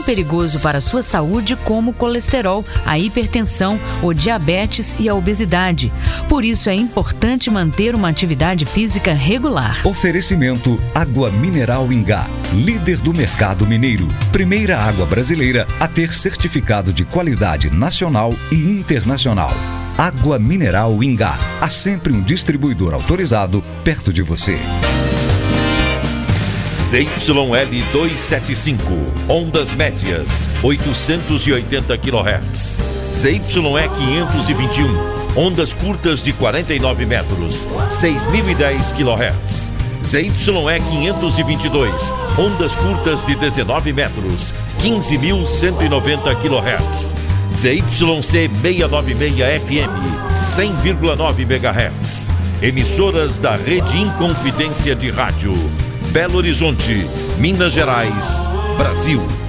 perigoso para a sua saúde como o colesterol, a hipertensão, o diabetes e a obesidade. Por isso é importante manter uma atividade física regular. Oferecimento Água Mineral Ingá, líder do mercado mineiro. Primeira água brasileira a ter certificado de qualidade nacional e internacional. Água Mineral Ingá. Há sempre um distribuidor autorizado perto de você. ZYL 275, ondas médias, 880 kHz. ZYE 521, ondas curtas de 49 metros, 6.010 kHz. ZYE 522, ondas curtas de 19 metros, 15.190 kHz. ZYC 696 FM, 100,9 MHz. Emissoras da Rede Inconfidência de Rádio. Belo Horizonte, Minas Gerais, Brasil.